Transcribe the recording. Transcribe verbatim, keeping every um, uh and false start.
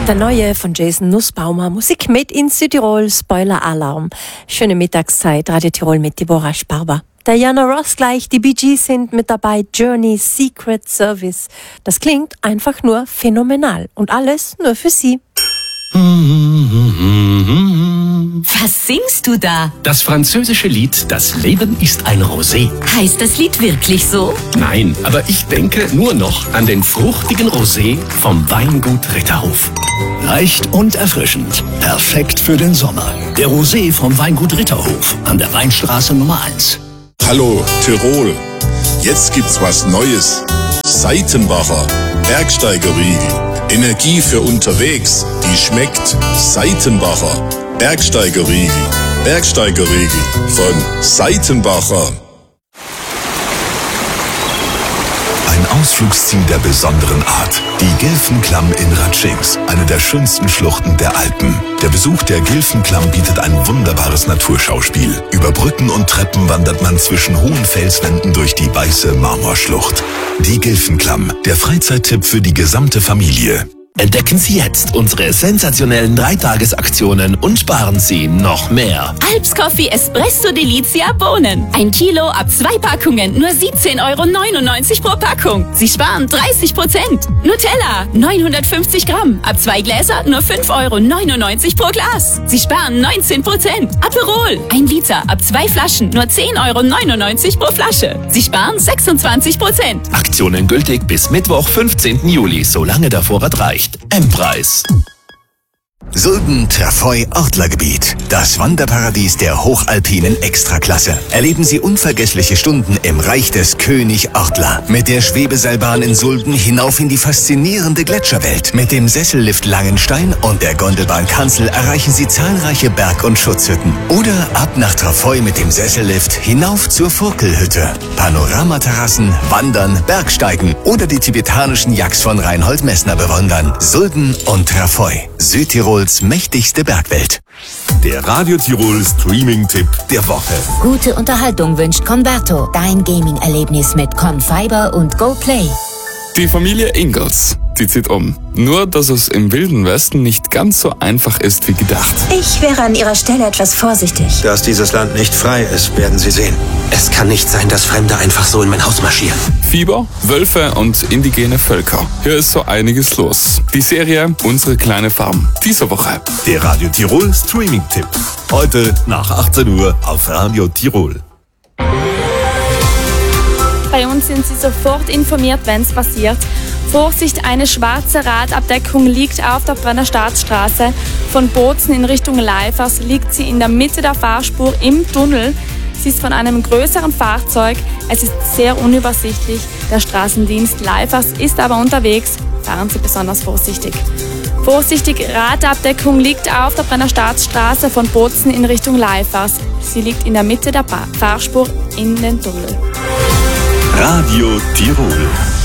Der neue von Jason Nussbaumer, Musik made in Südtirol, Spoiler-Alarm. Schöne Mittagszeit, Radio Tirol mit Deborah Sparber. Diana Ross gleich, die Bee Gees sind mit dabei, Journey, Secret Service. Das klingt einfach nur phänomenal und alles nur für Sie. Was singst du da? Das französische Lied Das Leben ist ein Rosé. Heißt das Lied wirklich so? Nein, aber ich denke nur noch an den fruchtigen Rosé vom Weingut Ritterhof. Leicht und erfrischend. Perfekt für den Sommer. Der Rosé vom Weingut Ritterhof an der Weinstraße Nummer eins. Hallo Tirol, jetzt gibt's was Neues. Seitenbacher Bergsteigerriegel. Energie für unterwegs, die schmeckt. Seitenbacher Bergsteigerriegel. Bergsteigerriegel von Seitenbacher. Ein Ausflugsziel der besonderen Art. Die Gilfenklamm in Ratschings, eine der schönsten Schluchten der Alpen. Der Besuch der Gilfenklamm bietet ein wunderbares Naturschauspiel. Über Brücken und Treppen wandert man zwischen hohen Felswänden durch die weiße Marmorschlucht. Die Gilfenklamm, der Freizeittipp für die gesamte Familie. Entdecken Sie jetzt unsere sensationellen Dreitagesaktionen und sparen Sie noch mehr. Alps Coffee Espresso Delizia Bohnen. Ein Kilo ab zwei Packungen, nur siebzehn Euro neunundneunzig pro Packung. Sie sparen dreißig Prozent. Nutella, neunhundertfünfzig Gramm. Ab zwei Gläser, nur fünf Euro neunundneunzig pro Glas. Sie sparen neunzehn Prozent. Aperol, ein Liter, ab zwei Flaschen, nur zehn Euro neunundneunzig pro Flasche. Sie sparen sechsundzwanzig Prozent. Aktionen gültig bis Mittwoch, fünfzehnten Juli, solange der Vorrat reicht. M-Preis. Sulden-Trafoi-Ortlergebiet. Das Wanderparadies der hochalpinen Extraklasse. Erleben Sie unvergessliche Stunden im Reich des König Ortler. Mit der Schwebeseilbahn in Sulden hinauf in die faszinierende Gletscherwelt. Mit dem Sessellift Langenstein und der Gondelbahn Kanzel erreichen Sie zahlreiche Berg- und Schutzhütten. Oder ab nach Trafoi mit dem Sessellift hinauf zur Furkelhütte. Panoramaterrassen, Wandern, Bergsteigen oder die tibetanischen Yaks von Reinhold Messner bewundern. Sulden und Trafoi. Südtirols mächtigste Bergwelt. Der Radio Tirol Streaming-Tipp der Woche. Gute Unterhaltung wünscht Converto. Dein Gaming-Erlebnis mit Confiber und GoPlay. Die Familie Ingalls, die zieht um. Nur, dass es im Wilden Westen nicht ganz so einfach ist wie gedacht. Ich wäre an Ihrer Stelle etwas vorsichtig. Dass dieses Land nicht frei ist, werden Sie sehen. Es kann nicht sein, dass Fremde einfach so in mein Haus marschieren. Fieber, Wölfe und indigene Völker. Hier ist so einiges los. Die Serie Unsere kleine Farm. Diese Woche. Der Radio Tirol Streaming-Tipp. Heute nach achtzehn Uhr auf Radio Tirol. Bei uns sind Sie sofort informiert, wenn es passiert. Vorsicht, eine schwarze Radabdeckung liegt auf der Brenner Staatsstraße. Von Bozen in Richtung Leifers liegt sie in der Mitte der Fahrspur im Tunnel. Sie ist von einem größeren Fahrzeug. Es ist sehr unübersichtlich. Der Straßendienst Leifers ist aber unterwegs. Fahren Sie besonders vorsichtig. Vorsichtig, Radabdeckung liegt auf der Brenner Staatsstraße von Bozen in Richtung Leifers. Sie liegt in der Mitte der Fahrspur in den Tunnel. Radio Tirol.